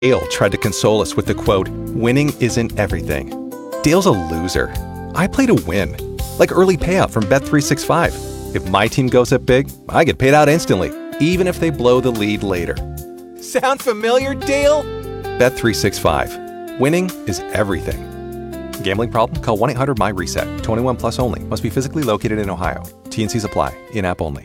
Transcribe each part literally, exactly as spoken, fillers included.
Dale tried to console us with the quote, "Winning isn't everything." Dale's a loser. I play to win. Like early payout from Bet three sixty-five. If my team goes up big, I get paid out instantly, even if they blow the lead later. Sound familiar, Dale? Bet three sixty-five. Winning is everything. Gambling problem? Call one eight hundred M Y reset. twenty-one plus only. Must be physically located in Ohio. T N Cs apply. In-app only.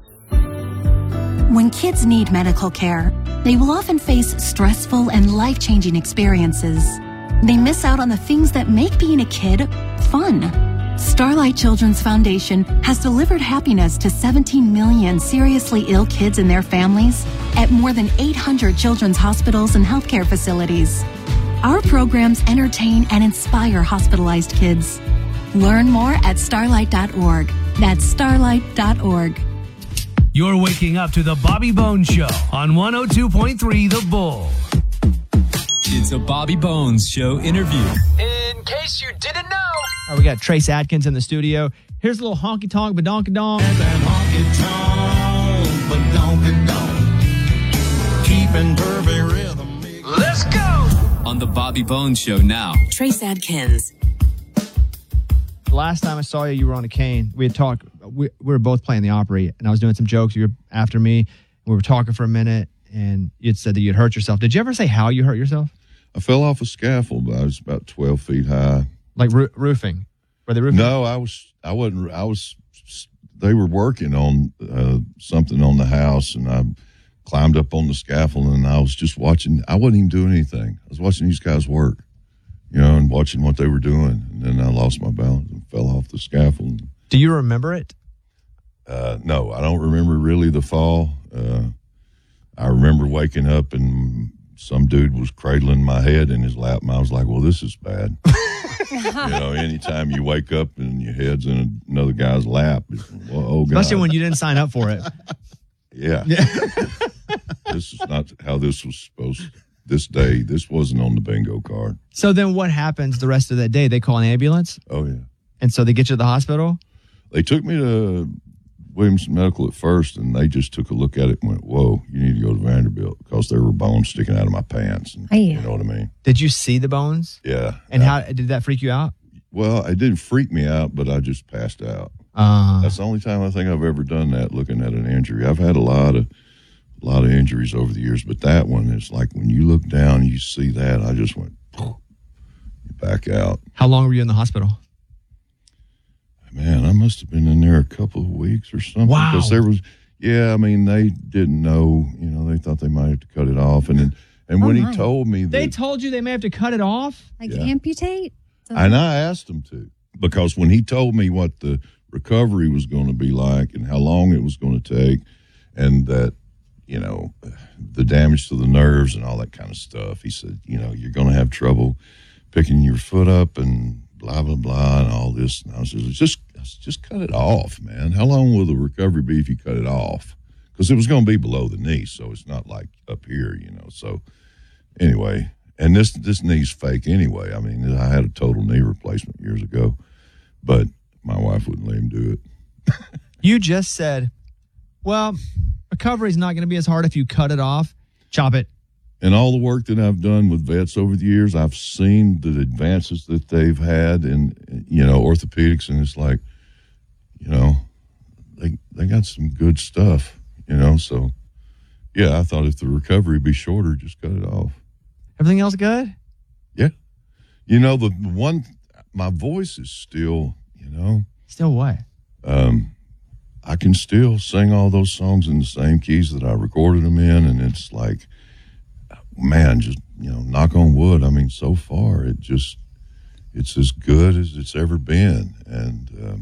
When kids need medical care, they will often face stressful and life-changing experiences. They miss out on the things that make being a kid fun. Starlight Children's Foundation has delivered happiness to seventeen million seriously ill kids and their families at more than eight hundred children's hospitals and healthcare facilities. Our programs entertain and inspire hospitalized kids. Learn more at starlight dot org. That's starlight dot org. You're waking up to the Bobby Bones Show on one oh two point three The Bull. It's a Bobby Bones Show interview. In case you didn't know. All right, we got Trace Adkins in the studio. Here's a little honky tonk, badonka donk. Honky tonk, badonka donk. Keeping perfect rhythm. Let's go. On the Bobby Bones Show now. Trace Adkins. The last time I saw you, you were on a cane. We had talked. We, we were both playing the Opry, and I was doing some jokes. You were after me. We were talking for a minute, and you had said that you'd hurt yourself. Did you ever say how you hurt yourself? I fell off a scaffold. I was about twelve feet high. Like roo- roofing? Were they roofing? No, I was. I wasn't. I was. They were working on uh, something on the house, and I climbed up on the scaffold, and I was just watching. I wasn't even doing anything. I was watching these guys work, you know, and watching what they were doing. And then I lost my balance and fell off the scaffold. Do you remember it? Uh, no, I don't remember really the fall. Uh, I remember waking up and some dude was cradling my head in his lap, and I was like, well, this is bad. You know, anytime you wake up and your head's in another guy's lap, it's, well, oh, God. Especially when you didn't sign up for it. Yeah. This is not how this was supposed to. This day, this wasn't on the bingo card. So then what happens the rest of that day? They call an ambulance? Oh, yeah. And so they get you to the hospital? They took me to Williamson Medical at first, and they just took a look at it and went, whoa, you need to go to Vanderbilt, because there were bones sticking out of my pants. And, oh, yeah. You know what I mean? Did you see the bones? Yeah. And yeah. how did that freak you out? Well, it didn't freak me out, but I just passed out. Uh, That's the only time I think I've ever done that, looking at an injury. I've had a lot of a lot of injuries over the years, but that one is like when you look down and you see that, I just went back out. How long were you in the hospital? Man, I must have been in there a couple of weeks or something. Wow. Because there was, yeah, I mean, they didn't know, you know, they thought they might have to cut it off. And then, and when oh he told me that. They told you they may have to cut it off? Like Yeah. amputate? So And I asked him to, because when he told me what the recovery was going to be like and how long it was going to take, and that, you know, the damage to the nerves and all that kind of stuff, he said, you know, you're going to have trouble picking your foot up and blah, blah, blah, and all this. And I was just, just, just cut it off, man. How long will the recovery be if you cut it off? Because it was going to be below the knee, so it's not like up here, you know. So anyway, and this this knee's fake anyway. I mean, I had a total knee replacement years ago, but my wife wouldn't let him do it. You just said, well, recovery is not going to be as hard if you cut it off. Chop it. And all the work that I've done with vets over the years, I've seen the advances that they've had in, you know, orthopedics, and it's like, you know, they they got some good stuff, you know. So, yeah, I thought if the recovery would be shorter, just cut it off. Everything else good? Yeah. You know, the one, my voice is still, you know. Still what? Um, I can still sing all those songs in the same keys that I recorded them in, and it's like, man, just, you know, knock on wood. I mean, so far, it just, it's as good as it's ever been. And um,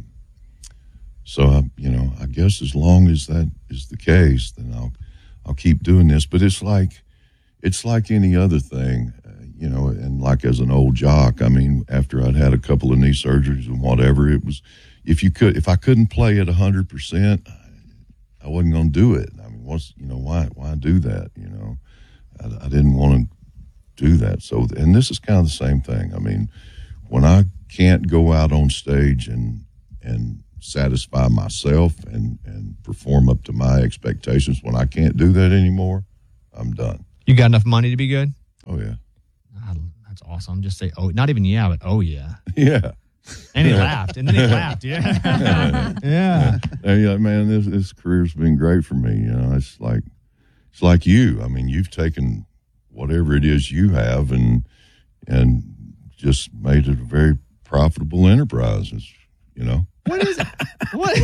so, I, you know, I guess as long as that is the case, then I'll, I'll keep doing this. But it's like, it's like any other thing, uh, you know, and like as an old jock, I mean, after I'd had a couple of knee surgeries and whatever, it was, if you could, if I couldn't play at a hundred percent, I wasn't going to do it. I mean, what's, you know, why, why do that? You know, I, I didn't want to do that. So, and this is kind of the same thing. I mean, when I can't go out on stage and, and satisfy myself and, and perform up to my expectations, when I can't do that anymore, I'm done. You got enough money to be good? Oh, yeah. God, that's awesome. Just say, oh, not even yeah, but oh, yeah. Yeah. And he laughed. And then he laughed. Yeah. Yeah. yeah. Hey, yeah, man, this, this career's been great for me. You know, it's like, it's like you. I mean, you've taken whatever it is you have and, and just made it a very profitable enterprise, it's, you know. What is it? What?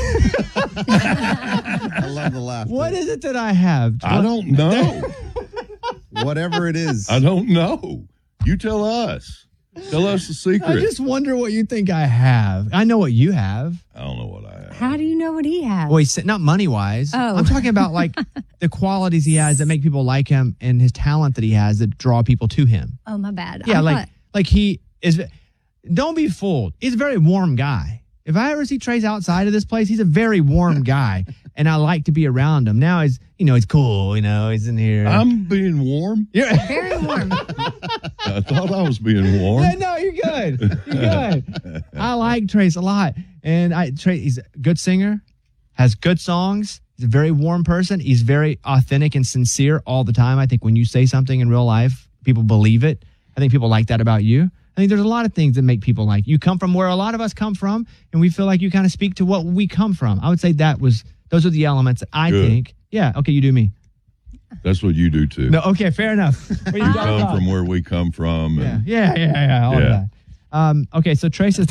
I love the laugh. What is it that I have? I don't know. Whatever it is. I don't know. You tell us. Tell us the secret. I just wonder what you think I have. I know what you have. I don't know what I have. How do you know what he has? Well, he's not money wise. Oh. I'm talking about like the qualities he has that make people like him and his talent that he has that draw people to him. Oh, my bad. Yeah, I like thought- like he is. Don't be fooled. He's a very warm guy. If I ever see Trace outside of this place, he's a very warm guy, and I like to be around him. Now he's, you know, he's cool. You know, he's in here. I'm being warm. You're very warm. I thought I was being warm. Yeah, no, you're good. You're good. I like Trace a lot, and I Trace. He's a good singer, has good songs. He's a very warm person. He's very authentic and sincere all the time. I think when you say something in real life, people believe it. I think people like that about you. I think there's a lot of things that make people like you. Come from where a lot of us come from, and we feel like you kind of speak to what we come from. I would say that was those are the elements that I Good. think. Yeah, okay, you do me. That's what you do too. No, okay, fair enough. What you You talking come about? from where we come from. Yeah, And yeah, yeah, yeah. All Yeah. of that. Um, okay, so Trace's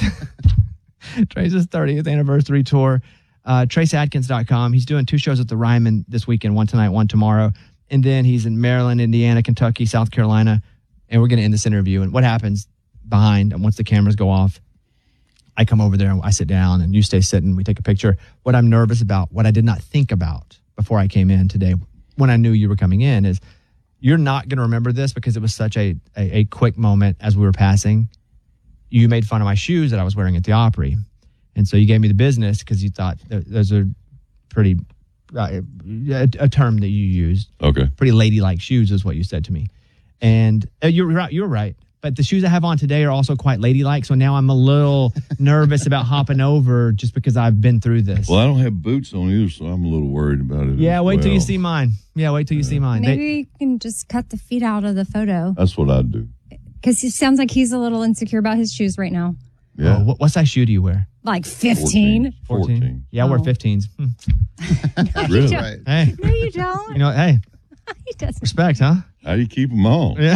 Trace's thirtieth anniversary tour, uh, trace adkins dot com. He's doing two shows at the Ryman this weekend, one tonight, one tomorrow. And then he's in Maryland, Indiana, Kentucky, South Carolina. And we're going to end this interview. And what happens behind, and once the cameras go off, I come over there, I sit down, and you stay sitting. We take a picture. What I'm nervous about, what I did not think about before I came in today, when I knew you were coming in, is you're not going to remember this because it was such a, a, a quick moment as we were passing. You made fun of my shoes that I was wearing at the Opry. And so you gave me the business because you thought th- those are pretty, uh, a, a term that you used. Okay. Pretty ladylike shoes is what you said to me. And uh, you're right. You're right. But the shoes I have on today are also quite ladylike. So now I'm a little nervous about hopping over just because I've been through this. Well, I don't have boots on either, so I'm a little worried about it. Yeah, as wait till you well. see mine. Yeah, wait till you see mine. Maybe They- you can just cut the feet out of the photo. That's what I'd do. Because it sounds like he's a little insecure about his shoes right now. Yeah. Oh, what, what size shoe do you wear? Like fifteen. fourteen. Yeah, I wear Oh. fifteens. Hmm. Really? Right. Hey, No, you don't. you know what? Hey, He doesn't. respect, huh? How do you keep them on? Yeah.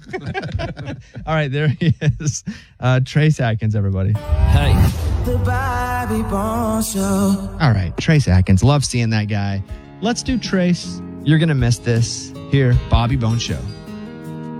All right, there he is. Uh, Trace Atkins, everybody. Hey. The Bobby Bones Show. All right, Trace Atkins. Love seeing that guy. Let's do Trace. You're going to miss this. Here, Bobby Bone Show.